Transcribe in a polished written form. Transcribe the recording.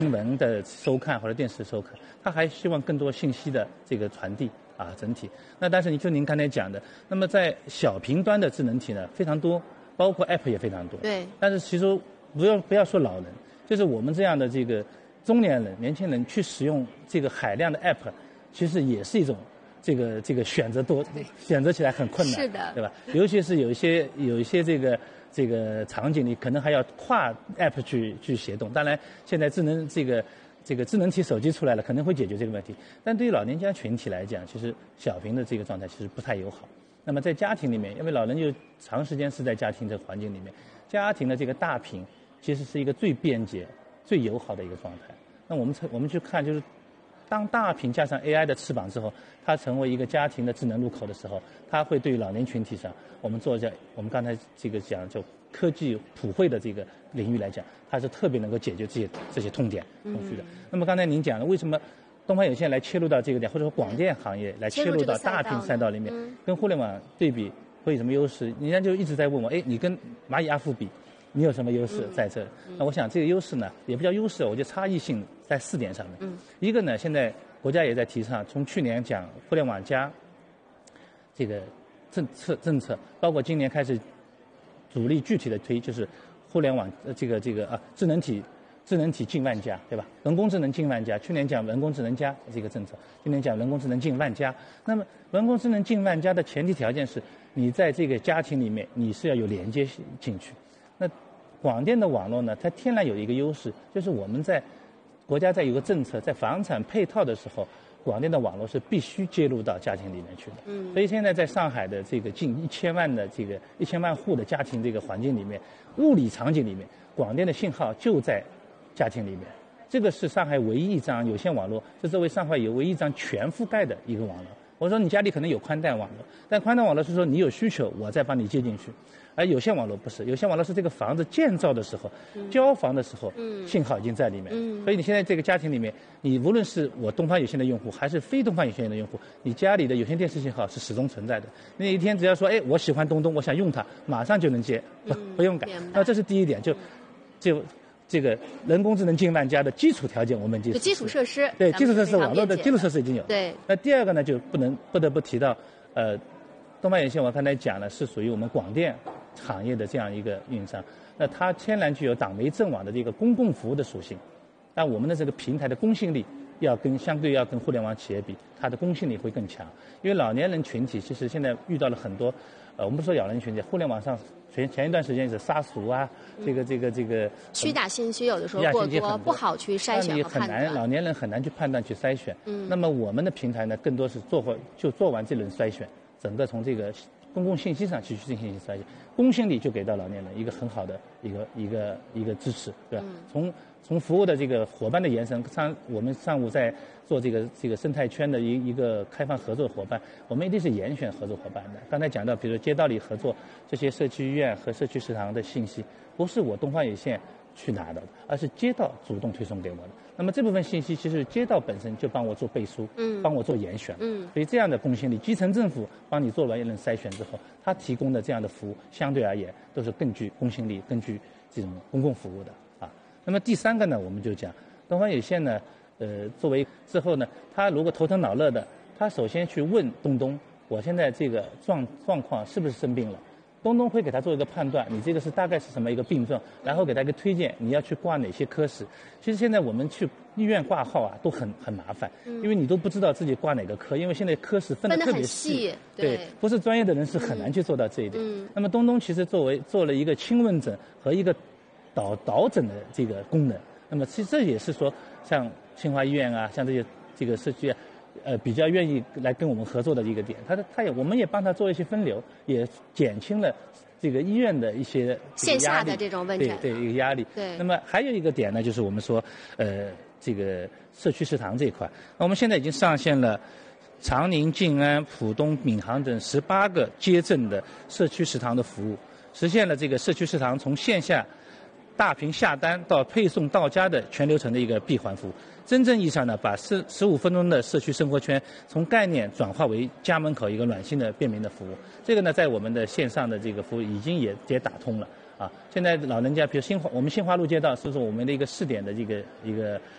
新闻的收看或者电视收看，他还希望更多信息的这个传递啊，整体。那但是您刚才讲的，那么在小屏端的智能体呢非常多，包括 App 也非常多。 对。 但是其实不要说老人，就是我们这样的这个中年人、年轻人去使用这个海量的 App， 其实也是一种这个选择起来很困难， 是的， 对吧？尤其是有一些这个场景里可能还要跨 App 去协同。当然，现在智能体手机出来了，可能会解决这个问题。但对于老年家群体来讲，其实小屏的这个状态其实不太友好。那么在家庭里面，因为老人就长时间是在家庭这个环境里面，家庭的这个大屏其实是一个最便捷、最友好的一个状态。那我们去看，就是当大屏加上 AI 的翅膀之后，它成为一个家庭的智能入口的时候，它会对于老年群体上，我们刚才这个讲就科技普惠的这个领域来讲，它是特别能够解决这些痛点空虚的。那么刚才您讲了，为什么东方有线来切入到这个点，或者说广电行业来切入到大屏赛道里面，跟互联网对比会有什么优势？人家就一直在问我，你跟蚂蚁阿富比，你有什么优势在这？那我想这个优势呢，也不叫优势，我觉得差异性在4点上面。一个呢，现在国家也在提倡，从去年讲互联网加这个政策，包括今年开始主力具体的推，就是互联网智能体近万家，对吧？人工智能近万家，去年讲人工智能加这个政策，今年讲人工智能近万家。那么人工智能近万家的前提条件是你在这个家庭里面你是要有连接进去。那广电的网络呢，它天然有一个优势，就是我们国家在有个政策，在房产配套的时候，广电的网络是必须接入到家庭里面去的。所以现在在上海的这个近1000万的1000万户的家庭这个环境里面，物理场景里面，广电的信号就在家庭里面。这个是上海唯一一张有线网络，是作为上海唯一一张全覆盖的一个网络。我说你家里可能有宽带网络，但宽带网络是说你有需求，我再帮你接进去。而有线网络不是，有线网络是这个房子建造的时候、交房的时候，信号已经在里面。所以你现在这个家庭里面，你无论是我东方有线的用户，还是非东方有线的用户，你家里的有线电视信号是始终存在的。那一天只要说，我喜欢东东，我想用它，马上就能接，不用改。那这是第一点，就这个人工智能近万家的基础条件，我们就基础设施， 对基础设施网络的基础设施已经有。 对。 那第二个呢，就不得不提到，东方有线我刚才讲了，是属于我们广电行业的这样一个运营商，那它天然具有党媒政网的这个公共服务的属性，但我们的这个平台的公信力相对要跟互联网企业比，它的公信力会更强。因为老年人群体其实现在遇到了很多，我们不说老年人群体，互联网上前一段时间是杀熟啊，这个虚假信息有的时候过多，不好去筛选和判断， 老年人很难去判断去筛选。那么我们的平台呢，更多是做完这轮筛选，整个从这个公共信息上去进行筛选，公信力就给到老年人一个很好的一个支持，对吧？从服务的这个伙伴的延伸，我们上午在做这个生态圈的一个开放合作伙伴，我们一定是严选合作伙伴的。刚才讲到，比如街道里合作这些社区医院和社区食堂的信息，不是我东方有线去拿的，而是街道主动推送给我的。那么这部分信息其实街道本身就帮我做背书，帮我做严选，所以这样的公信力，基层政府帮你做完一轮筛选之后，他提供的这样的服务相对而言都是更具公信力、更具这种公共服务的啊。那么第三个呢，我们就讲东方有线呢，作为之后呢，他如果头疼脑热的，他首先去问东东，我现在这个状况是不是生病了？东东会给他做一个判断，你这个是大概是什么一个病症，然后给他一个推荐，你要去挂哪些科室。其实现在我们去医院挂号啊，都很麻烦，因为你都不知道自己挂哪个科，因为现在科室分得特别细， 对， 不是专业的人是很难去做到这一点。那么东东其实做了一个轻问诊和一个导诊的这个功能。那么其实这也是说，像清华医院啊，像这个社区啊。比较愿意来跟我们合作的一个点，我们也帮他做一些分流，也减轻了这个医院的一些线下的这种问诊， 对一个压力。 对。 那么还有一个点呢，就是我们说，这个社区食堂这一块，那我们现在已经上线了长宁、静安、浦东、闵行等18个街镇的社区食堂的服务，实现了这个社区食堂从线下大屏下单到配送到家的全流程的一个闭环服务，真正意义上呢，把15分钟的社区生活圈从概念转化为家门口一个暖心的便民的服务。这个呢，在我们的线上的这个服务已经也打通了现在老人家，比如我们新华路街道是我们的一个试点的一个